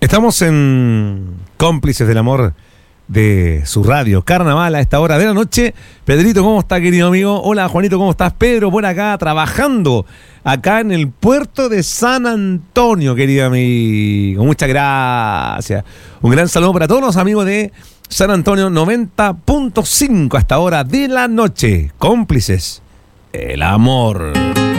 Estamos en Cómplices del Amor de su radio, Carnaval a esta hora de la noche. Pedrito, ¿cómo está, querido amigo? Hola, Juanito, ¿cómo estás? Pedro, por acá, trabajando acá en el puerto de San Antonio, querido amigo. Muchas gracias. Un gran saludo para todos los amigos de San Antonio 90.5 a esta hora de la noche. Cómplices, el amor.